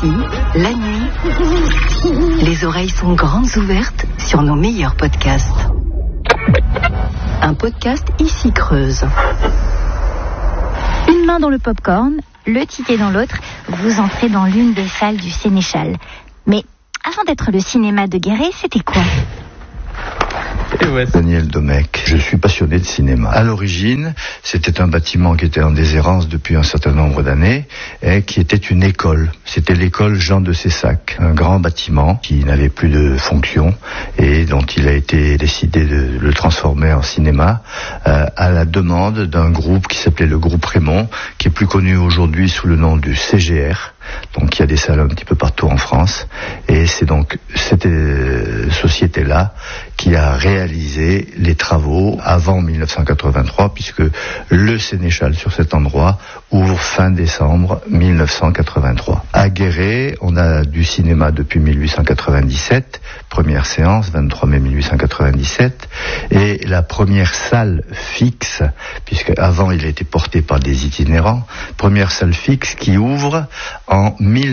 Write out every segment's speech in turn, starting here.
Ici, la nuit, les oreilles sont grandes ouvertes sur nos meilleurs podcasts. Un podcast Ici Creuse. Une main dans le popcorn, le ticket dans l'autre, vous entrez dans l'une des salles du Sénéchal. Mais avant d'être le cinéma de Guéret, c'était quoi ? Daniel Domecq, je suis passionné de cinéma. À l'origine, c'était un bâtiment qui était en déshérence depuis un certain nombre d'années et qui était une école. C'était l'école Jean de Cessac, un grand bâtiment qui n'avait plus de fonction et dont il a été décidé de le transformer en cinéma à la demande d'un groupe qui s'appelait le groupe Raymond, qui est plus connu aujourd'hui sous le nom du CGR. Donc il y a des salles un petit peu partout en France et c'est donc cette société-là qui a réalisé les travaux avant 1983 puisque le Sénéchal sur cet endroit ouvre fin décembre 1983. À Guéret, on a du cinéma depuis 1897, première séance 23 mai 1897 et la première salle fixe, puisque avant il a été porté par des itinérants, première salle fixe qui ouvre en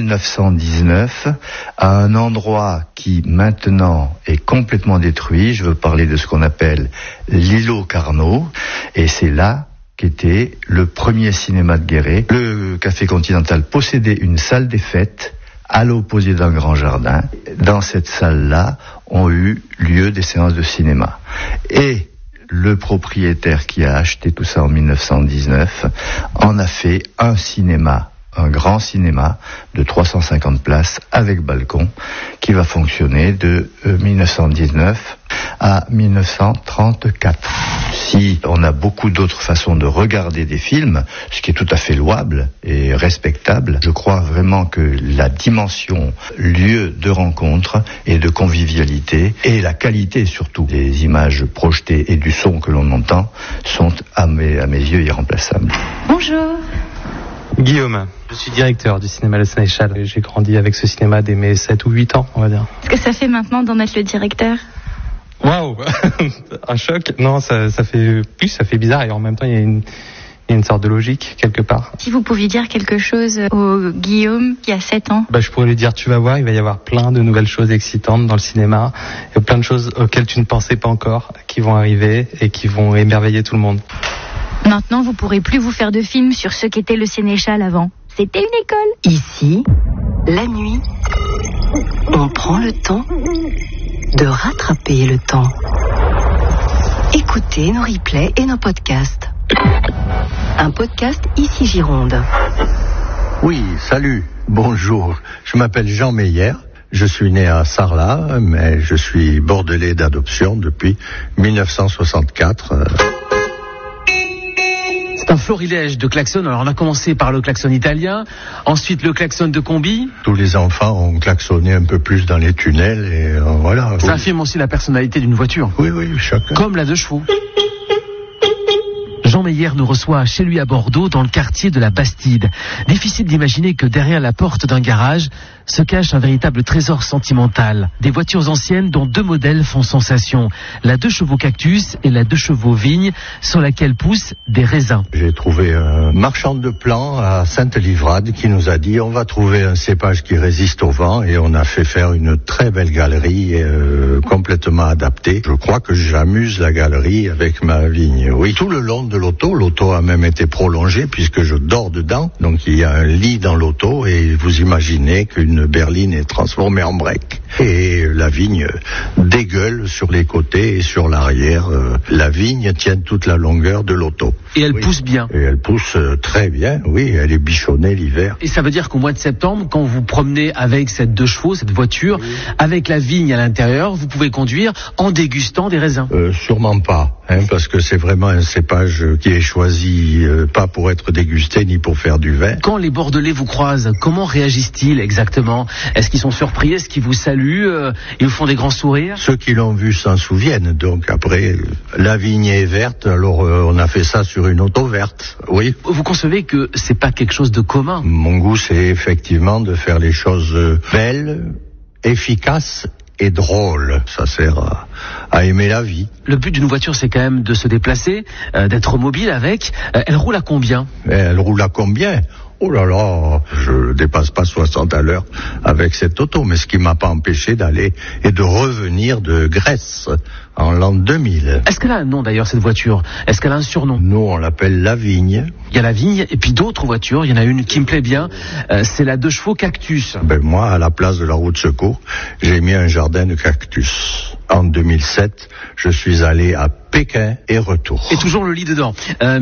1919 à un endroit qui maintenant est complètement détruit. Je veux parler de ce qu'on appelle l'îlot Carnot et c'est là qu'était le premier cinéma de Guéret. Le Café Continental possédait une salle des fêtes à l'opposé d'un grand jardin. Dans cette salle-là ont eu lieu des séances de cinéma. Et le propriétaire qui a acheté tout ça en 1919 en a fait un cinéma, un grand cinéma de 350 places avec balcon qui va fonctionner de 1919 à 1934. Si on a beaucoup d'autres façons de regarder des films, ce qui est tout à fait louable et respectable, je crois vraiment que la dimension lieu de rencontre et de convivialité et la qualité surtout des images projetées et du son que l'on entend sont à mes yeux irremplaçables. Bonjour. Guillaume, je suis directeur du cinéma Le Sénéchal. J'ai grandi avec ce cinéma dès mes 7 ou 8 ans, on va dire. Qu'est-ce que ça fait maintenant d'en être le directeur ? Waouh. Un choc. Non, ça fait bizarre et en même temps il y a une sorte de logique quelque part. Si vous pouviez dire quelque chose au Guillaume qui a 7 ans. Je pourrais lui dire, tu vas voir, il va y avoir plein de nouvelles choses excitantes dans le cinéma et plein de choses auxquelles tu ne pensais pas encore qui vont arriver et qui vont émerveiller tout le monde. Maintenant, vous pourrez plus vous faire de films sur ce qu'était le Sénéchal avant. C'était une école. Ici, la nuit, on prend le temps de rattraper le temps. Écoutez nos replays et nos podcasts. Un podcast Ici Gironde. Oui, salut, bonjour. Je m'appelle Jean Meyer. Je suis né à Sarlat, mais je suis bordelais d'adoption depuis 1964. C'est un florilège de klaxons. Alors on a commencé par le klaxon italien, ensuite le klaxon de combi. Tous les enfants ont klaxonné un peu plus dans les tunnels et voilà. Ça affirme aussi la personnalité d'une voiture. Oui, chacun. Comme la 2 chevaux. Jean Meyer nous reçoit chez lui à Bordeaux, dans le quartier de la Bastide. Difficile d'imaginer que derrière la porte d'un garage se cache un véritable trésor sentimental. Des voitures anciennes dont 2 modèles font sensation. La 2 chevaux cactus et la 2 chevaux vigne, sur laquelle poussent des raisins. J'ai trouvé un marchand de plants à Sainte-Livrade qui nous a dit on va trouver un cépage qui résiste au vent et on a fait faire une très belle galerie complètement adaptée. Je crois que j'amuse la galerie avec ma vigne. Oui, tout le long de l'auto a même été prolongée puisque je dors dedans. Donc il y a un lit dans l'auto et vous imaginez qu'une berline est transformée en break. Et la vigne dégueule sur les côtés et sur l'arrière. La vigne tient toute la longueur de l'auto. Et elle pousse bien. Et elle pousse très bien, oui, elle est bichonnée l'hiver. Et ça veut dire qu'au mois de septembre, quand vous promenez avec cette 2 chevaux, cette voiture, avec la vigne à l'intérieur, vous pouvez conduire en dégustant des raisins. Sûrement pas, parce que c'est vraiment un cépage qui est choisi pas pour être dégusté ni pour faire du vin. Quand les Bordelais vous croisent, comment réagissent-ils exactement ? Est-ce qu'ils sont surpris ? Est-ce qu'ils vous saluent ? Ils vous font des grands sourires ? Ceux qui l'ont vu s'en souviennent. Donc après, la vigne est verte, alors on a fait ça sur une auto verte. Oui. Vous concevez que c'est pas quelque chose de commun ? Mon goût, c'est effectivement de faire les choses belles, efficaces et drôle. Ça sert à aimer la vie. Le but d'une voiture, c'est quand même de se déplacer, d'être mobile avec. Elle roule à combien ? Elle roule à combien ? Oh là là, je dépasse pas 60 à l'heure avec cette auto, mais ce qui m'a pas empêché d'aller et de revenir de Grèce en l'an 2000. Est-ce qu'elle a un nom d'ailleurs cette voiture? Est-ce qu'elle a un surnom? Nous on l'appelle la Vigne. Il y a la Vigne et puis d'autres voitures. Il y en a une qui me plaît bien, c'est la 2 chevaux Cactus. Moi, à la place de la roue de secours, j'ai mis un jardin de cactus. En 2007, je suis allé à Pékin et retour. Et toujours le lit dedans.